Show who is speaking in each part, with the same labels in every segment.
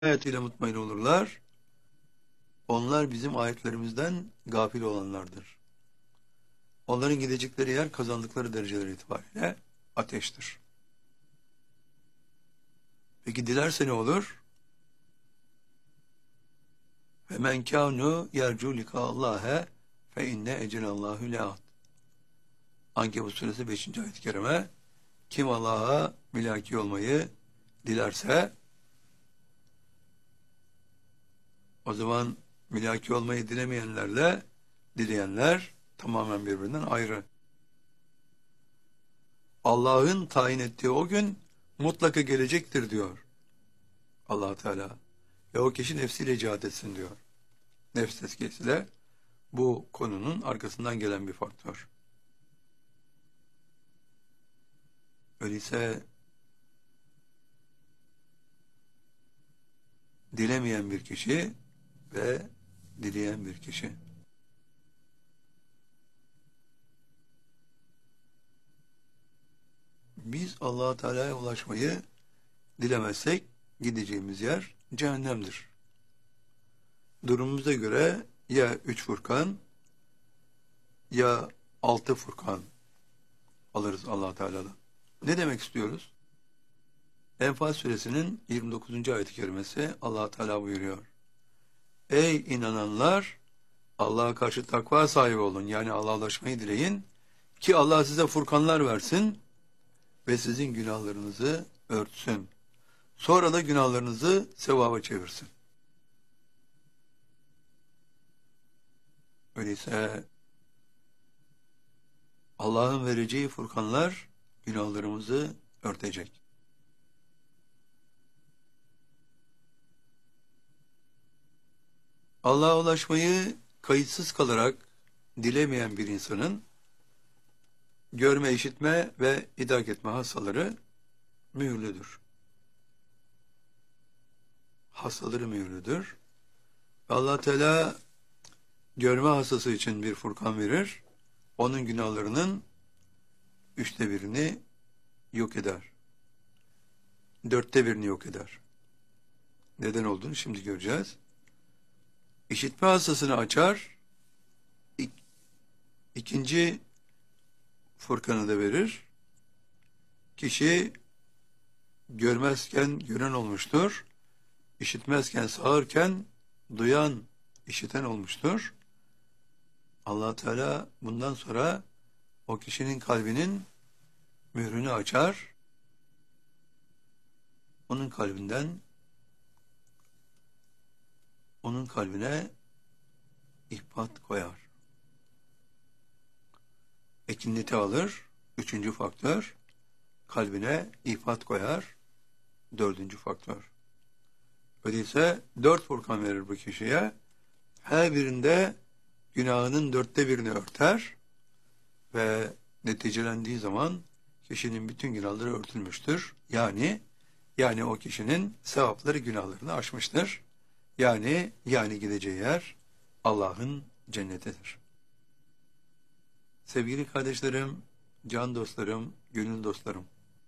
Speaker 1: ayetiyle mutmain olurlar. Onlar bizim ayetlerimizden gafil olanlardır. Onların gidecekleri yer kazandıkları dereceler itibariyle ateştir. Peki dilerse ne olur? Ve men kânu yercu likâllâhe fe inne ecelallâhu le'at. Ankebut suresi 5. ayet-i kerime. Kim Allah'a mülaki olmayı dilerse o zaman mülaki olmayı dilemeyenlerle dileyenler tamamen birbirinden ayrı. Allah'ın tayin ettiği o gün mutlaka gelecektir diyor Allah Teala. Ve o kişi nefsiyle cihad etsin diyor. Nefs tezkiyesi de bu konunun arkasından gelen bir faktör. Öyleyse dilemeyen bir kişi ve dileyen bir kişi. Biz Allah Teala'ya ulaşmayı dilemezsek gideceğimiz yer cehennemdir. Durumumuza göre ya 3 Furkan ya 6 Furkan alırız Allah Teala'dan. Ne demek istiyoruz? Enfal suresinin 29. ayet-i kerimesi Allah Teala buyuruyor. Ey inananlar, Allah'a karşı takva sahibi olun. Yani Allah'a ulaşmayı dileyin ki Allah size furkanlar versin ve sizin günahlarınızı örtsün. Sonra da günahlarınızı sevaba çevirsin. Öyleyse Allah'ın vereceği furkanlar günahlarımızı örtecek. Allah'a ulaşmayı kayıtsız kalarak dilemeyen bir insanın görme, işitme ve idrak etme hastaları mühürlüdür. Hastaları mühürlüdür. Allah Teala görme hastası için bir furkan verir. Onun günahlarının 1/3 yok eder. 1/4 yok eder. Neden olduğunu şimdi göreceğiz. İşitme hastasını açar. İkinci furkanı da verir. Kişi görmezken gören olmuştur. İşitmezken sağırken duyan, işiten olmuştur. Allah Teala bundan sonra o kişinin kalbinin mührünü açar. Onun kalbine ihbat koyar. Ekinleti alır. 3. faktör. Kalbine ihbat koyar. 4. faktör. Öyleyse 4 furkan verir bu kişiye. Her birinde günahının 1/4 örter ve neticelendiği zaman kişinin bütün günahları örtülmüştür. Yani o kişinin sevapları günahlarını aşmıştır. Yani gideceği yer Allah'ın cennetidir. Sevgili kardeşlerim, can dostlarım, gönül dostlarım.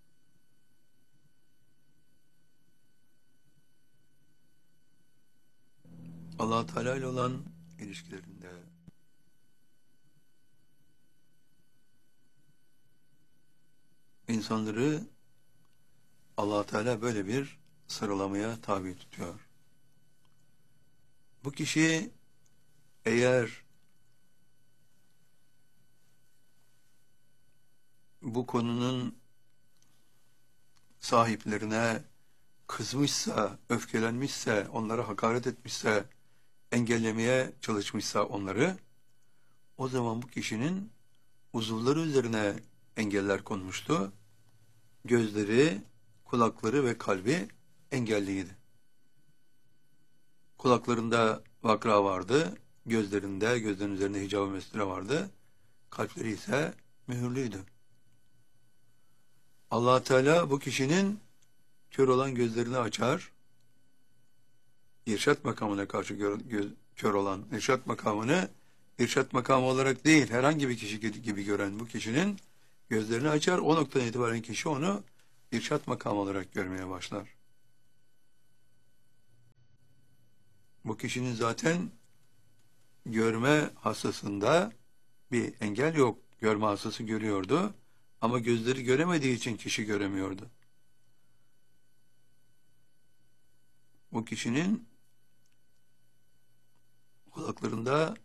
Speaker 1: Allah Teala ile olan ilişkilerinde insanları Allah Teala böyle bir sıralamaya tabi tutuyor. Bu kişi eğer bu konunun sahiplerine kızmışsa, öfkelenmişse, onlara hakaret etmişse, engellemeye çalışmışsa onları, o zaman bu kişinin uzuvları üzerine engeller konmuştu. Gözleri, kulakları ve kalbi engelliydi. Kulaklarında vakra vardı, gözlerin üzerinde hicab-ı mesture vardı, kalpleri ise mühürlüydü. Allah Teala bu kişinin kör olan gözlerini açar, irşat makamına karşı kör olan irşat makamını irşat makamı olarak değil, herhangi bir kişi gibi gören bu kişinin gözlerini açar, o noktadan itibaren kişi onu irşat makamı olarak görmeye başlar. Bu kişinin zaten görme hastasında bir engel yok. Görme hastası görüyordu. Ama gözleri göremediği için kişi göremiyordu. Bu kişinin kulaklarında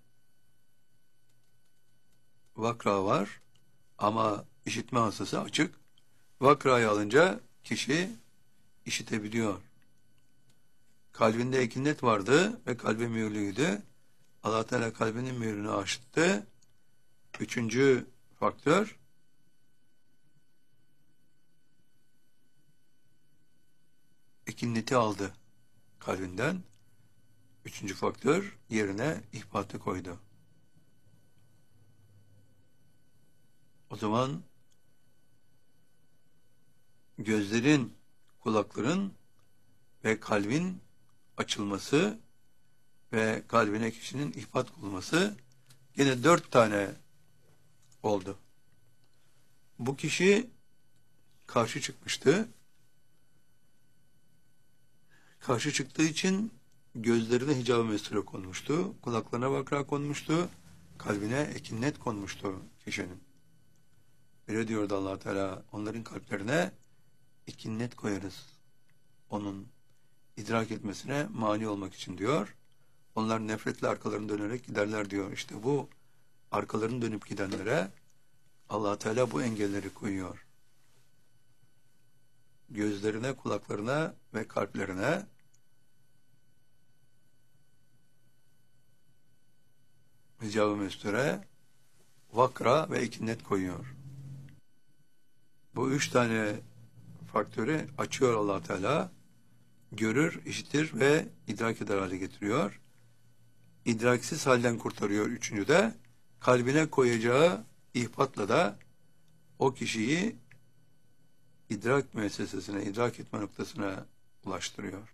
Speaker 1: vakra var ama işitme hastası açık. Vakrayı alınca kişi işitebiliyor. Kalbinde ekinnet vardı ve kalbi mühürlüydü. Allah Teala kalbinin mühürünü açtı. Üçüncü faktör, ekinneti aldı kalbinden. Üçüncü faktör yerine ihbatı koydu. O zaman gözlerin, kulakların ve kalbin açılması ve kalbine kişinin ihbat olması yine 4 tane oldu. Bu kişi karşı çıkmıştı. Karşı çıktığı için gözlerine hicab-ı mesture konmuştu, kulaklarına vakra konmuştu, kalbine ekinnet konmuştu kişinin. Öyle diyordu Allah Teala, onların kalplerine ekinnet koyarız. Onun idrak etmesine mani olmak için diyor. Onlar nefretle arkalarını dönerek giderler diyor. İşte bu arkalarını dönüp gidenlere Allah Teala bu engelleri koyuyor. Gözlerine, kulaklarına ve kalplerine hicab-ı mesture, vakra ve ekinnet koyuyor. Bu 3 tane faktörü açıyor Allah Teala. Görür, işitir ve idrak eder hale getiriyor. İdraksiz halden kurtarıyor üçüncü de. Kalbine koyacağı ihbatla da o kişiyi idrak müessesesine, idrak etme noktasına ulaştırıyor.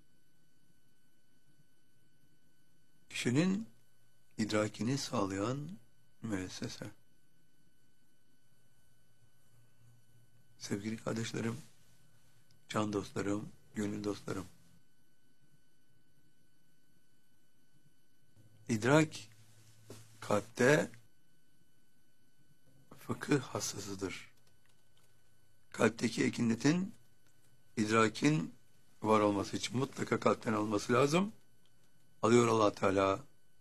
Speaker 1: Kişinin idrakini sağlayan müessese. Sevgili kardeşlerim, can dostlarım, gönül dostlarım. İdrak kalpte fıkıh hassasıdır. Kalpteki ekinnetin, idrakin var olması için mutlaka kalpten alması lazım. Alıyor Allah Teala.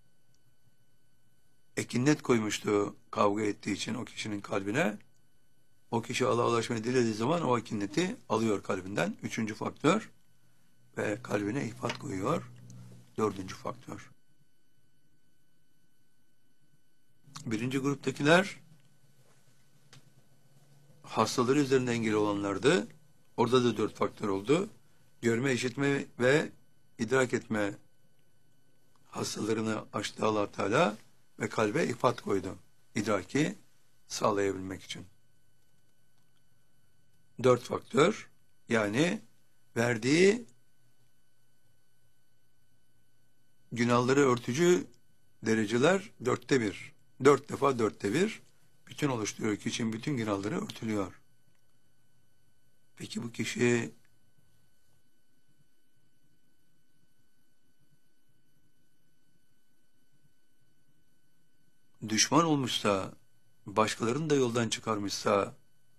Speaker 1: Ekinnet koymuştu kavga ettiği için o kişinin kalbine. O kişi Allah'a ulaşmayı dilediği zaman o ekinneti alıyor kalbinden. Üçüncü faktör. Ve kalbine ihbat koyuyor. Dördüncü faktör. Birinci gruptakiler hastaları üzerinde engel olanlardı. Orada da 4 faktör oldu. Görme, işitme ve idrak etme hastalarını açtı Allah Teala ve kalbe ihbat koydu. İdraki sağlayabilmek için. 4 faktör, yani verdiği günahları örtücü dereceler 4'te 1. 4 defa 4'te 1. Bütün oluşturuyor ki için bütün günahları örtülüyor. Peki bu kişi düşman olmuşsa, başkalarını da yoldan çıkarmışsa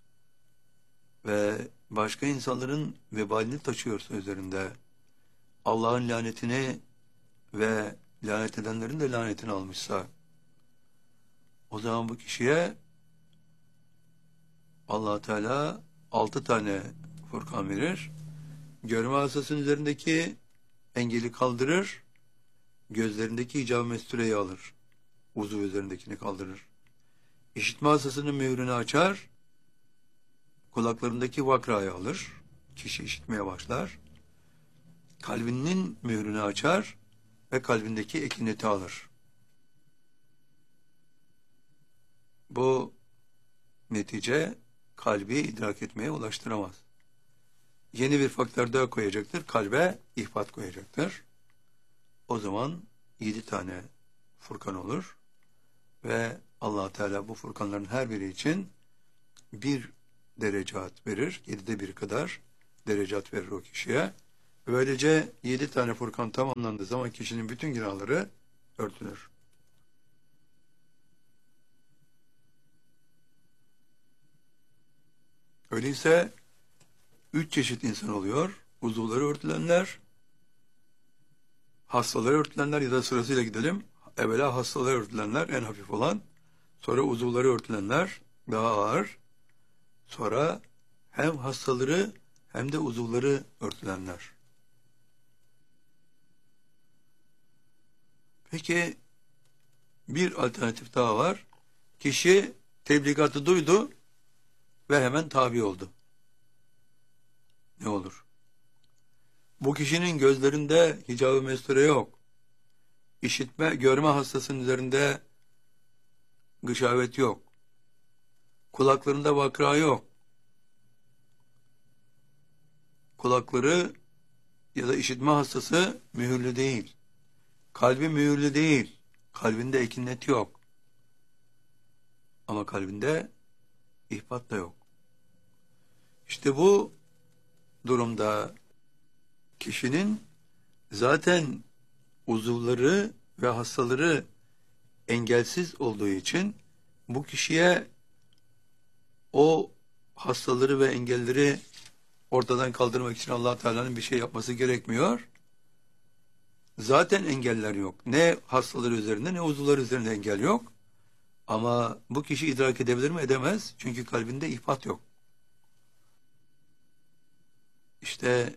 Speaker 1: ve başka insanların vebalini taşıyorsa üzerinde, Allah'ın lanetini ve lanet edenlerin de lanetini almışsa, o zaman bu kişiye Allah Teala 6 tane Furkan verir. Görme hastasının üzerindeki engeli kaldırır. Gözlerindeki icab-ı mestureyi alır. Uzuv üzerindekini kaldırır. İşitme hastasının mührünü açar. Kulaklarındaki vakrayı alır. Kişi işitmeye başlar. Kalbinin mührünü açar ve kalbindeki ekineti alır. Bu netice kalbi idrak etmeye ulaştıramaz. Yeni bir faktör daha koyacaktır. Kalbe ihbat koyacaktır. O zaman 7 tane Furkan olur ve Allah Teala bu Furkanların her biri için bir derecat verir. 7'de 1 kadar derecat verir o kişiye Böylece 7 tane Furkan tamamlandığı zaman kişinin bütün günahları örtülür. Öyleyse 3 çeşit insan oluyor. Uzuvları örtülenler, hastaları örtülenler ya da sırasıyla gidelim. Evvela hastaları örtülenler en hafif olan, sonra uzuvları örtülenler daha ağır, sonra hem hastaları hem de uzuvları örtülenler. Peki bir alternatif daha var. Kişi tebligatı duydu ve hemen tabi oldu. Ne olur? Bu kişinin gözlerinde hicab-ı mesture yok. İşitme, görme hastasının üzerinde gışavet yok. Kulaklarında vakra yok. Kulakları ya da işitme hastası mühürlü değil. Kalbi mühürlü değil. Kalbinde ekinnet yok. Ama kalbinde ihbat da yok. İşte bu durumda kişinin zaten uzuvları ve hastaları engelsiz olduğu için bu kişiye o hastaları ve engelleri ortadan kaldırmak için Allah Teala'nın bir şey yapması gerekmiyor. Zaten engeller yok. Ne hastaları üzerinde ne uzuvları üzerinde engel yok. Ama bu kişi idrak edebilir mi? Edemez. Çünkü kalbinde ihbat yok. İşte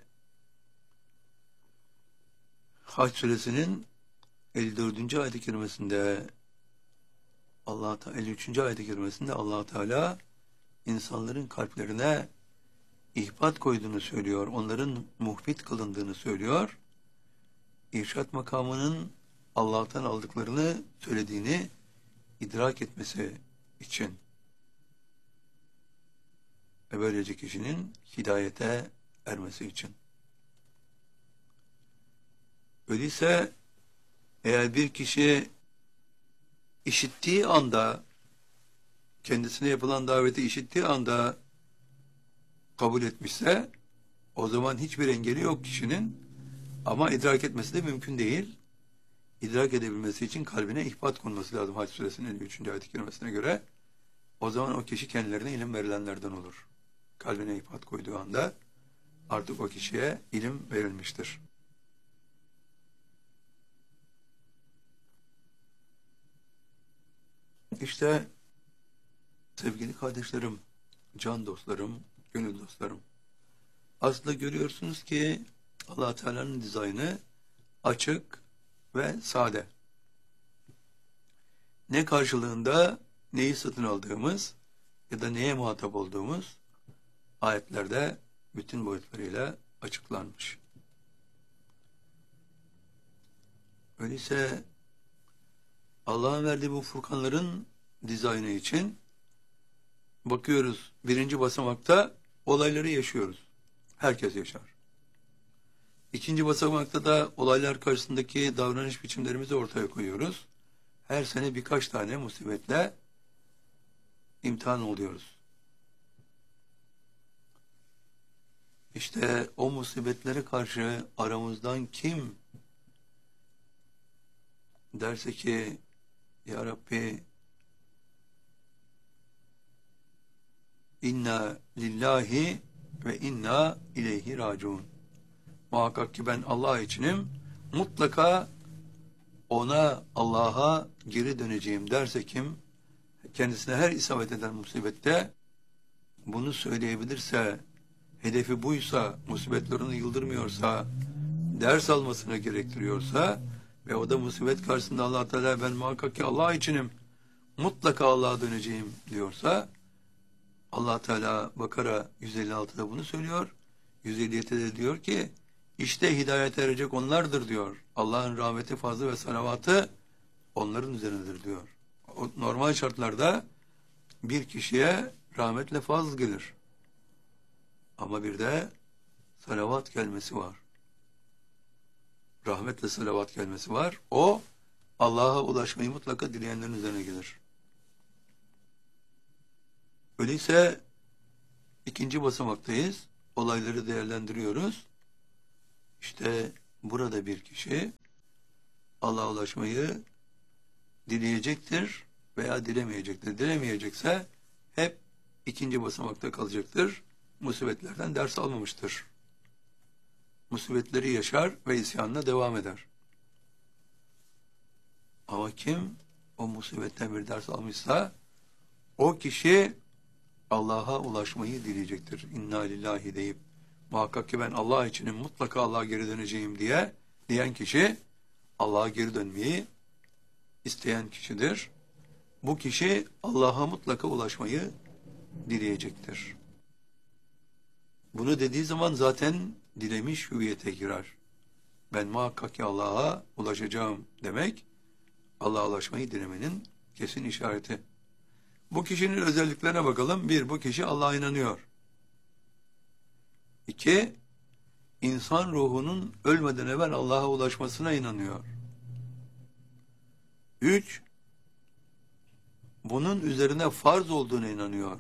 Speaker 1: Hac suresinin 54. ayet-i kerimesinde 53. ayet-i kerimesinde Allah Teala insanların kalplerine ihbat koyduğunu söylüyor. Onların muhbit kılındığını söylüyor. İrşad makamının Allah'tan aldıklarını söylediğini idrak etmesi için ve böylece kişinin hidayete ermesi için. Öyleyse eğer bir kişi işittiği anda, kendisine yapılan daveti işittiği anda kabul etmişse, o zaman hiçbir engeli yok kişinin, ama idrak etmesi de mümkün değil. İdrak edebilmesi için kalbine ihbat konması lazım Hac suresinin 53. ayet-i kerimesine göre. O zaman o kişi kendilerine ilim verilenlerden olur. Kalbine ihbat koyduğu anda artık o kişiye ilim verilmiştir. İşte sevgili kardeşlerim, can dostlarım, gönül dostlarım, aslında görüyorsunuz ki Allah Teala'nın dizaynı açık ve sade. Ne karşılığında neyi satın aldığımız ya da neye muhatap olduğumuz ayetlerde bütün boyutlarıyla açıklanmış. Öyleyse Allah'ın verdiği bu furkanların dizaynı için bakıyoruz, birinci basamakta olayları yaşıyoruz. Herkes yaşar. İkinci basamakta da olaylar karşısındaki davranış biçimlerimizi ortaya koyuyoruz. Her sene birkaç tane musibetle imtihan oluyoruz. İşte o musibetlere karşı aramızdan kim derse ki Ya Rabbi inna lillahi ve inna ileyhi raciun. Muhakkak ki ben Allah içinim, mutlaka ona, Allah'a geri döneceğim derse kim, kendisine her isabet eden musibette bunu söyleyebilirse, hedefi buysa, musibetlerini yıldırmıyorsa, ders almasına gerektiriyorsa ve o da musibet karşısında Allah Teala ben muhakkak ki Allah içinim, mutlaka Allah'a döneceğim diyorsa, Allah Teala Bakara 156'da bunu söylüyor. 157'de de diyor ki işte hidayete erecek onlardır diyor. Allah'ın rahmeti, fazlı ve salavatı onların üzerindedir diyor. O normal şartlarda bir kişiye rahmetle fazl gelir. Ama bir de salavat gelmesi var. Rahmetle salavat gelmesi var. O Allah'a ulaşmayı mutlaka dileyenlerin üzerine gelir. Öyleyse ikinci basamaktayız. Olayları değerlendiriyoruz. İşte burada bir kişi Allah'a ulaşmayı dileyecektir veya dilemeyecektir. Dilemeyecekse hep ikinci basamakta kalacaktır. Musibetlerden ders almamıştır. Musibetleri yaşar ve isyanına devam eder. Ama kim o musibetten bir ders almışsa o kişi Allah'a ulaşmayı dileyecektir. İnna lillahi deyip muhakkak ki ben Allah içinim, mutlaka Allah'a geri döneceğim diyen kişi Allah'a geri dönmeyi isteyen kişidir. Bu kişi Allah'a mutlaka ulaşmayı dileyecektir. Bunu dediği zaman zaten dilemiş hüviyete girer. Ben muhakkak ki Allah'a ulaşacağım demek, Allah'a ulaşmayı dilemenin kesin işareti. Bu kişinin özelliklerine bakalım. 1. Bu kişi Allah'a inanıyor. 2. İnsan ruhunun ölmeden evvel Allah'a ulaşmasına inanıyor. 3. Bunun üzerine farz olduğuna inanıyor.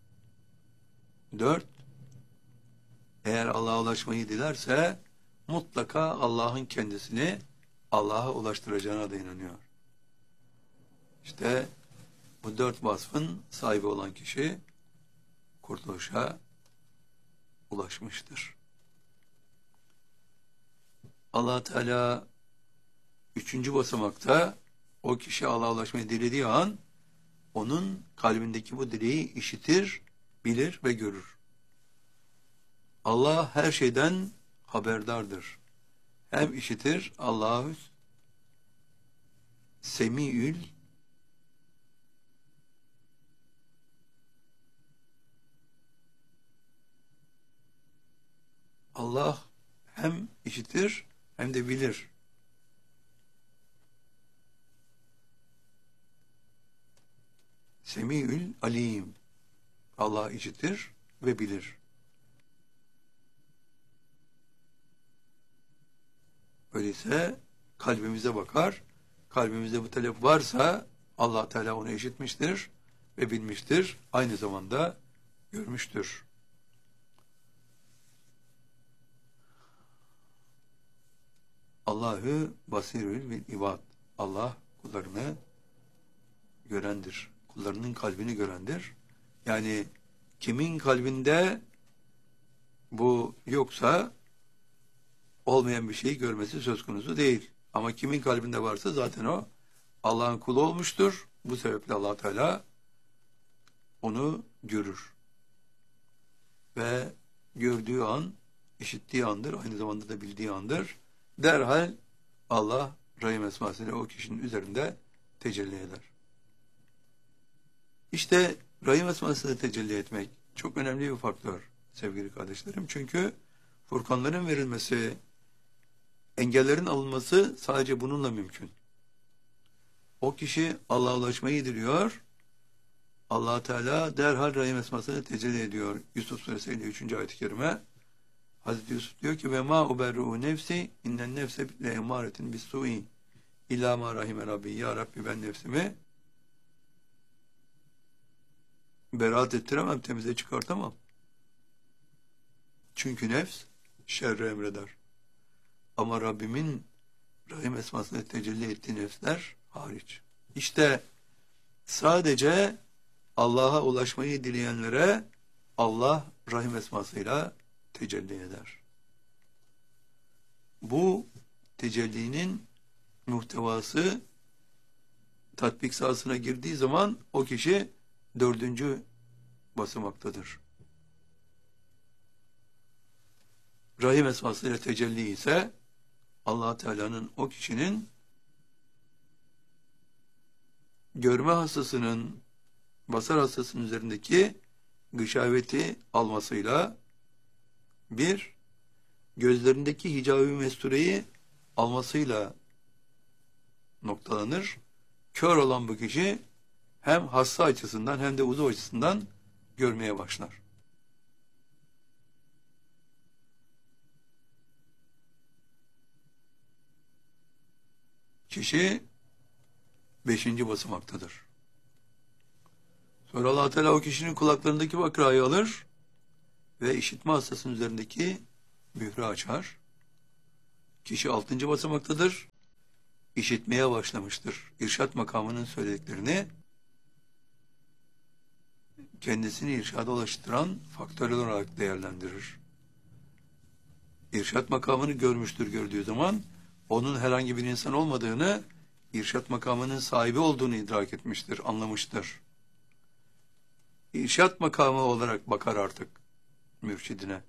Speaker 1: 4. Eğer Allah'a ulaşmayı dilerse mutlaka Allah'ın kendisini Allah'a ulaştıracağına da inanıyor. İşte bu 4 vasfın sahibi olan kişi kurtuluşa ulaşmıştır. Allah Teala 3. basamakta o kişi Allah'a ulaşmayı dilediği an onun kalbindeki bu dileği işitir, bilir ve görür. Allah her şeyden haberdardır. Hem işitir, Allahü Semiül Allah hem işitir hem de bilir. Semiül alim. Allah işitir ve bilir. Öyleyse kalbimize bakar. Kalbimizde bu talep varsa Allah Teala onu işitmiştir ve bilmiştir. Aynı zamanda görmüştür. Allahü basirül bil ibad. Allah kullarını görendir. Kullarının kalbini görendir. Yani kimin kalbinde bu yoksa olmayan bir şeyi görmesi söz konusu değil. Ama kimin kalbinde varsa zaten o Allah'ın kulu olmuştur. Bu sebeple Allah Teala onu görür. Ve gördüğü an, işittiği andır, aynı zamanda da bildiği andır. Derhal Allah Rahim esmasıyla o kişinin üzerinde tecelli eder. İşte Rahim esmasıyla tecelli etmek çok önemli bir faktör sevgili kardeşlerim. Çünkü Furkanların verilmesi, engellerin alınması sadece bununla mümkün. O kişi Allah'a ulaşmayı diliyor. Allah Teala derhal Rahim esmasıyla tecelli ediyor. Yusuf Suresi 53. ayet-i kerime. Hazreti Yusuf diyor ki ve ma uberru nefsi innen nefse le emaretin bis-su'i illa ma rahime rabbi. Ya Rabbi ben nefsimi beraat ettiremem, temize çıkartamam. Çünkü nefs şerri emreder. Ama Rabbimin Rahim esmasıyla tecelli ettiği nefsler hariç. İşte sadece Allah'a ulaşmayı dileyenlere Allah Rahim esmasıyla tecelli eder. Bu tecellinin muhtevası tatbik sahasına girdiği zaman o kişi 4. basamaktadır. Rahim esmasıyla tecelli ise Allah Teala'nın o kişinin görme hastasının, basar hastasının üzerindeki gışaveti almasıyla, bir, gözlerindeki hicab-ı mestureyi almasıyla noktalanır. Kör olan bu kişi hem hassa açısından hem de uzuv açısından görmeye başlar. Kişi 5. basamaktadır. Sonra Allah Teala o kişinin kulaklarındaki bakrayı alır ve işitme hastasının üzerindeki mührü açar. Kişi 6. basamaktadır. İşitmeye başlamıştır. İrşad makamının söylediklerini kendisini irşada ulaştıran faktörler olarak değerlendirir. İrşad makamını görmüştür, gördüğü zaman onun herhangi bir insan olmadığını, irşad makamının sahibi olduğunu idrak etmiştir, anlamıştır. İrşad makamı olarak bakar artık mürşidine.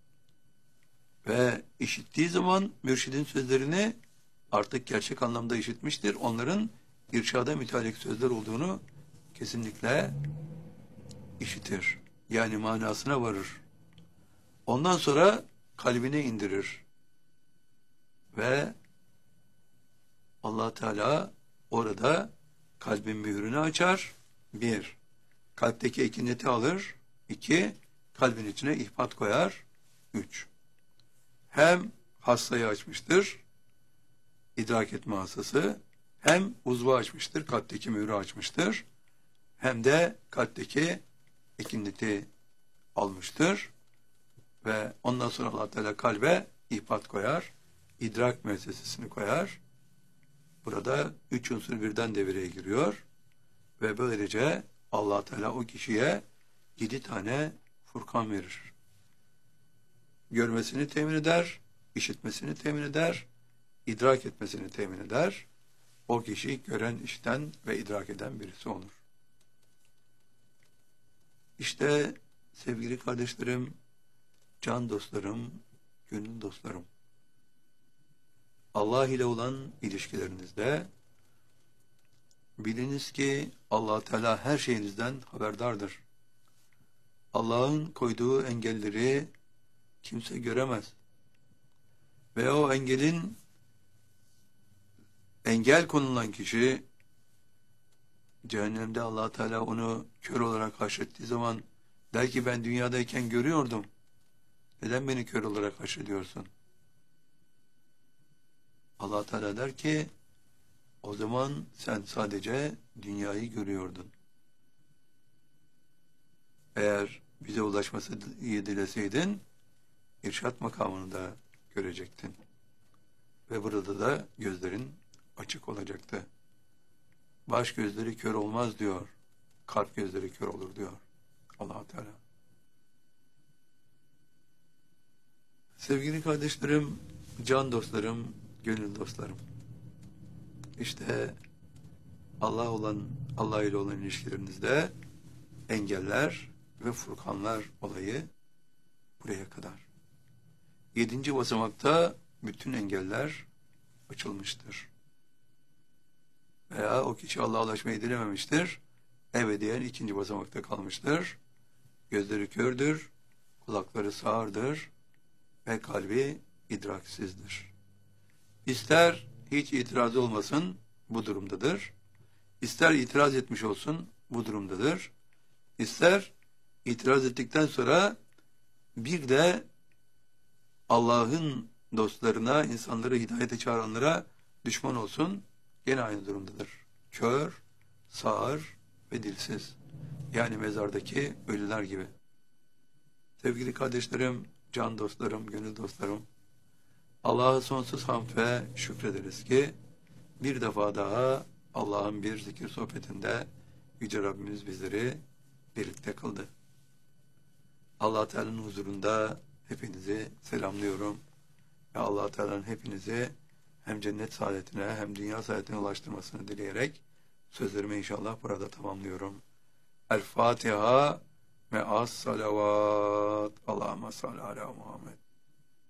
Speaker 1: Ve işittiği zaman mürşidin sözlerini artık gerçek anlamda işitmiştir. Onların irşada müteallik sözler olduğunu kesinlikle işitir. Yani manasına varır. Ondan sonra kalbine indirir. Ve Allah Teala orada kalbin mührünü açar. 1. Kalpteki ekineti alır. 2. Kalbin içine ihbat koyar. 3. Hem hastayı açmıştır, idrak etme hastası, hem uzvu açmıştır, kalpteki mührü açmıştır, hem de kalpteki ekineti almıştır. Ve ondan sonra Allah Teala kalbe ihbat koyar, idrak müessesesini koyar. Burada 3 unsur birden devreye giriyor ve böylece Allah Teala o kişiye 7 tane Furkan verir. Görmesini temin eder, işitmesini temin eder, idrak etmesini temin eder. O kişi gören, işiten ve idrak eden birisi olur. İşte sevgili kardeşlerim, can dostlarım, gönül dostlarım, Allah ile olan ilişkilerinizde biliniz ki Allah Teala her şeyinizden haberdardır. Allah'ın koyduğu engelleri kimse göremez. Ve o engel konulan kişi cehennemde Allah Teala onu kör olarak haşrettiği zaman der ki ben dünyadayken görüyordum. Neden beni kör olarak haşrediyorsun? Allah Teala der ki o zaman sen sadece dünyayı görüyordun. Eğer bize ulaşması dileseydin irşad makamını da görecektin. Ve burada da gözlerin açık olacaktı. Baş gözleri kör olmaz diyor. Kalp gözleri kör olur diyor Allah Teala. Sevgili kardeşlerim, can dostlarım, gönül dostlarım. İşte Allah ile olan ilişkilerinizde engeller ve furkanlar olayı buraya kadar. 7. basamakta bütün engeller açılmıştır. Veya o kişi Allah'a ulaşmayı dilememiştir. Ebediyen 2. basamakta kalmıştır. Gözleri kördür, kulakları sağırdır ve kalbi idraksizdir. İster hiç itirazı olmasın, bu durumdadır. İster itiraz etmiş olsun, bu durumdadır. İster itiraz ettikten sonra bir de Allah'ın dostlarına, insanları hidayete çağıranlara düşman olsun, gene aynı durumdadır. Kör, sağır ve dilsiz. Yani mezardaki ölüler gibi. Sevgili kardeşlerim, can dostlarım, gönül dostlarım, Allah'a sonsuz hamd ve şükrederiz ki bir defa daha Allah'ın bir zikir sohbetinde Yüce Rabbimiz bizleri birlikte kıldı. Allah Teala'nın huzurunda hepinizi selamlıyorum ve Allah Teala'nın hepinizi hem cennet saadetine hem dünya saadetine ulaştırmasını dileyerek sözlerimi inşallah burada tamamlıyorum. El Fatiha ve as salavat. Allahümme salli ala Muhammed.